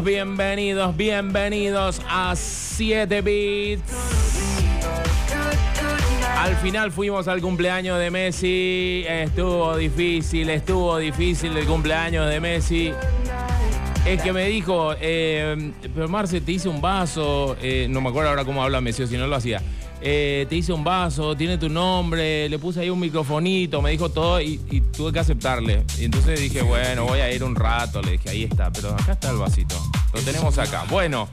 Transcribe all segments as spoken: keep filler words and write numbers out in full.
Bienvenidos, bienvenidos a siete Bits. Al final fuimos al cumpleaños de Messi. Estuvo difícil, estuvo difícil el cumpleaños de Messi. Es que me dijo, eh, pero Marce, te hice un vaso. Eh, no me acuerdo ahora cómo habla Messi, si no lo hacía. Eh, te hice un vaso, tiene tu nombre, le puse ahí un microfonito, me dijo todo y, y tuve que aceptarle. Y entonces dije, bueno, voy a ir un rato, le dije, ahí está, pero acá está el vasito, lo tenemos acá. Bueno,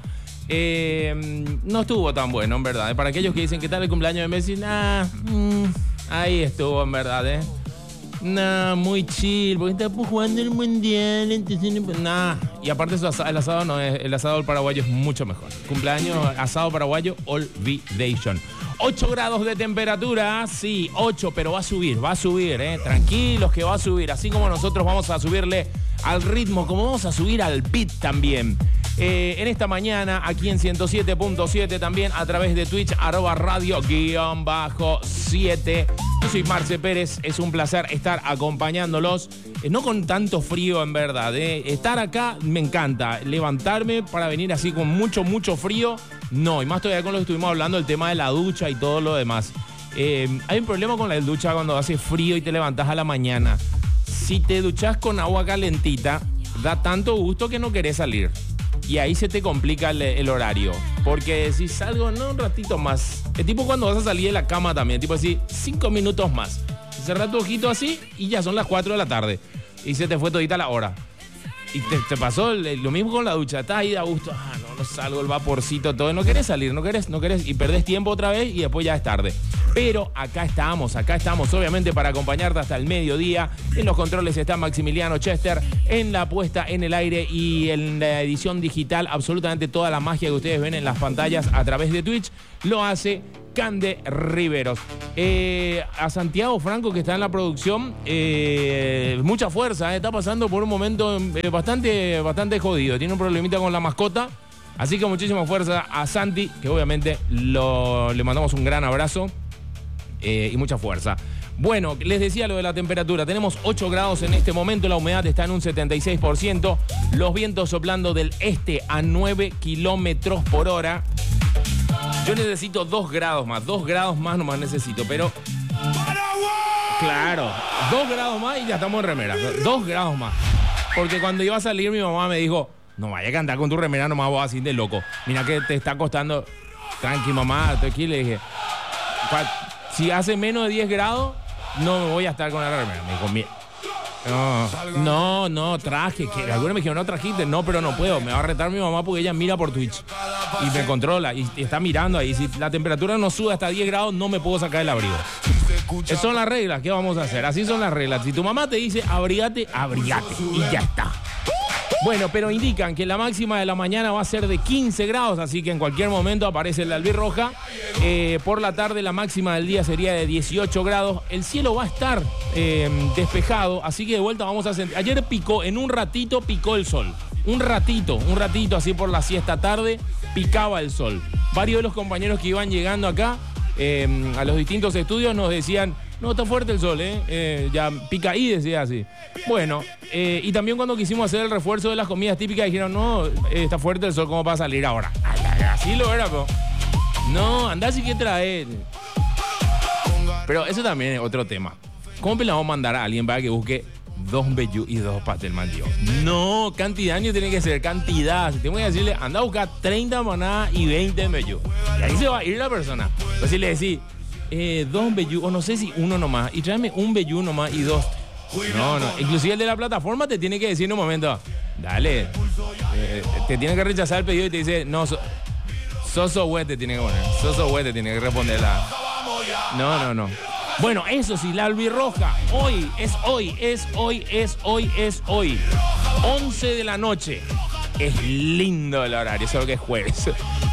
eh, no estuvo tan bueno, en verdad. Para aquellos que dicen, ¿qué tal el cumpleaños de Messi? Nah, mmm, ahí estuvo, en verdad, ¿eh? Nah, muy chill, porque está jugando el mundial, entonces nah. Y aparte eso, el asado no es, el asado paraguayo es mucho mejor. Cumpleaños, asado paraguayo, olvidation. ocho grados de temperatura, sí, ocho, pero va a subir, va a subir, eh. Tranquilos que va a subir, así como nosotros vamos a subirle al ritmo, como vamos a subir al beat también. Eh, en esta mañana, aquí en ciento siete punto siete, también a través de Twitch, arroba radio guión bajo siete. Yo soy Marce Pérez, es un placer estar acompañándolos, eh, no con tanto frío en verdad, eh. Estar acá me encanta, levantarme para venir así con mucho, mucho frío, no, y más todavía con lo que estuvimos hablando, el tema de la ducha y todo lo demás. Eh, hay un problema con la ducha cuando hace frío y te levantás a la mañana. Si te duchas con agua calentita, da tanto gusto que no querés salir. Y ahí se te complica el, el horario. Porque si salgo, no, un ratito más. Es tipo cuando vas a salir de la cama también. Tipo así, cinco minutos más. Cerrás tu ojito así y ya son las cuatro de la tarde. Y se te fue todita la hora. Y te, te pasó el, lo mismo con la ducha. Estás ahí a gusto. Ah, no, no salgo, el vaporcito, todo. No querés salir, no querés, no querés. Y perdés tiempo otra vez y después ya es tarde. Pero acá estamos, acá estamos obviamente para acompañarte hasta el mediodía. En los controles está Maximiliano Chester, en la puesta en el aire y en la edición digital, absolutamente toda la magia que ustedes ven en las pantallas a través de Twitch, lo hace Cande Riveros. Eh, a Santiago Franco, que está en la producción, eh, mucha fuerza, eh, está pasando por un momento eh, bastante, bastante jodido. Tiene un problemita con la mascota. Así que muchísima fuerza a Santi, que obviamente lo, le mandamos un gran abrazo. Eh, y mucha fuerza. Bueno, les decía lo de la temperatura. Tenemos ocho grados en este momento. La humedad está en un setenta y seis por ciento. Los vientos soplando del este a nueve kilómetros por hora. Yo necesito dos grados más. dos grados más nomás necesito. Pero... claro, dos grados más y ya estamos en remera. dos grados más. Porque cuando iba a salir mi mamá me dijo, no vaya a cantar con tu remera nomás vos así de loco. Mira que te está costando... Tranqui, mamá, estoy aquí. Le dije... si hace menos de diez grados, no me voy a estar con la remera. Me dijo, mira. No, no, no, traje. Que algunos me dijeron, no trajiste. No, pero no puedo. Me va a retar mi mamá porque ella mira por Twitch. Y me controla. Y está mirando ahí. Si la temperatura no sube hasta diez grados, no me puedo sacar el abrigo. Esas son las reglas. ¿Qué vamos a hacer? Así son las reglas. Si tu mamá te dice, abrigate, abrigate. Y ya está. Bueno, pero indican que la máxima de la mañana va a ser de quince grados, así que en cualquier momento aparece la albirroja. Eh, por la tarde la máxima del día sería de dieciocho grados. El cielo va a estar eh, despejado, así que de vuelta vamos a sentir. Ayer picó, en un ratito picó el sol. Un ratito, un ratito así por la siesta tarde, picaba el sol. Varios de los compañeros que iban llegando acá eh, a los distintos estudios nos decían... no, está fuerte el sol, ¿eh? eh ya pica ahí, decía así. Bueno, eh, y también cuando quisimos hacer el refuerzo de las comidas típicas, dijeron, no, eh, está fuerte el sol, ¿cómo va a salir ahora? Ay, ay, así lo era, pero... no, andá así que traer. Pero eso también es otro tema. ¿Cómo le vamos a mandar a alguien para que busque dos vellú y dos pastel mandio? No, cantidad no tiene que ser, cantidad. Si tengo que decirle, anda a buscar treinta manadas y veinte vellú. Y ahí se va a ir la persona. Pues si le decís, Eh, dos vellú, o no sé si uno nomás, y tráeme un vellú nomás y dos. No, no, inclusive el de la plataforma te tiene que decir en un momento, dale, eh, te tiene que rechazar el pedido y te dice, no, so, soso güey te tiene que poner, soso güey te tiene que responderla. No, no, no. Bueno, eso sí, la albirroja, hoy, es hoy, es hoy, es hoy, es hoy. once de la noche. Es lindo el horario, solo que es jueves.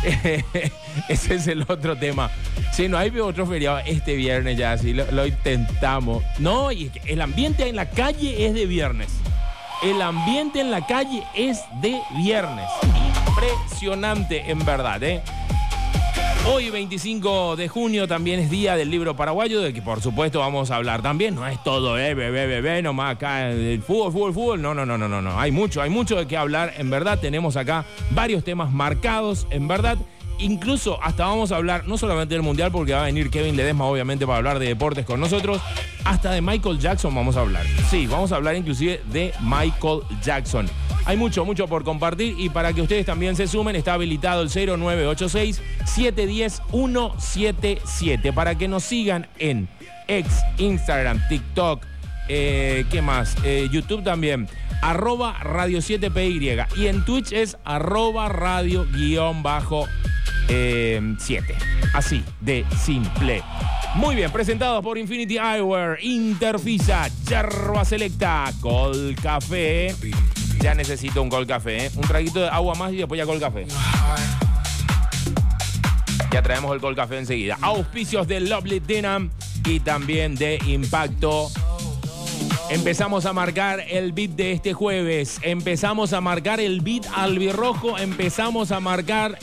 Ese es el otro tema. Sí, no hay otro feriado este viernes ya, sí, lo, lo intentamos. No, y el ambiente en la calle es de viernes. El ambiente en la calle es de viernes. Impresionante, en verdad, ¿eh? Hoy, veinticinco de junio, también es Día del Libro Paraguayo, de que por supuesto vamos a hablar también. No es todo, eh, bebé, bebé, nomás acá el fútbol, fútbol, fútbol. No, no, no, no, no, no. Hay mucho, hay mucho de qué hablar. En verdad, tenemos acá varios temas marcados, en verdad. Incluso hasta vamos a hablar, no solamente del Mundial, porque va a venir Kevin Ledesma, obviamente, para hablar de deportes con nosotros. Hasta de Michael Jackson vamos a hablar. Sí, vamos a hablar inclusive de Michael Jackson. Hay mucho, mucho por compartir y para que ustedes también se sumen, está habilitado el cero nueve ocho seis, siete uno cero, uno siete siete para que nos sigan en X, Instagram, TikTok, eh, ¿qué más? Eh, YouTube también, arroba radio siete P Y y en Twitch es arroba radio guión bajo siete. Así de simple. Muy bien, presentados por Infinity Eyewear, Interfisa, Yerba Selecta, Col Café. Ya necesito un Col Café, ¿eh? Un traguito de agua más y después ya Col Café. Ya traemos el Col Café enseguida. Auspicios de Lovely Denim y también de Impacto. Empezamos a marcar el beat de este jueves. Empezamos a marcar el beat albirrojo. Empezamos a marcar